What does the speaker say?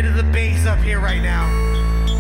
bit of the bass up here right now.